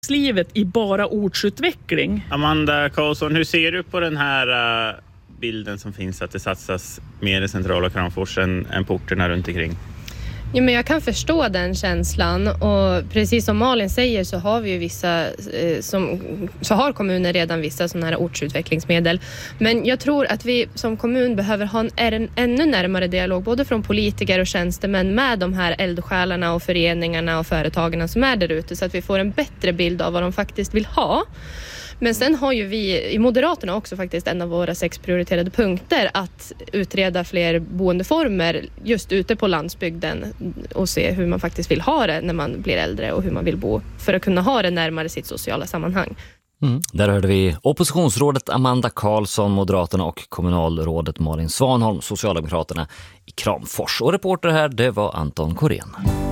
Livet i bara ortsutveckling. Amanda Karlsson, hur ser du på den här bilden som finns att det satsas mer i centrala Kramfors än på orterna runt omkring? Ja, men jag kan förstå den känslan, och precis som Malin säger så har vi ju så har kommuner redan vissa sådana här ortsutvecklingsmedel. Men jag tror att vi som kommun behöver ha en ännu närmare dialog både från politiker och tjänstemän med de här eldsjälarna och föreningarna och företagarna som är där ute, så att vi får en bättre bild av vad de faktiskt vill ha. Men sen har ju vi i Moderaterna också faktiskt en av våra 6 prioriterade punkter att utreda fler boendeformer just ute på landsbygden och se hur man faktiskt vill ha det när man blir äldre och hur man vill bo för att kunna ha det närmare sitt sociala sammanhang. Där hörde vi oppositionsrådet Amanda Karlsson, Moderaterna, och kommunalrådet Malin Svanholm, Socialdemokraterna i Kramfors. Och reporter här, det var Anton Korén.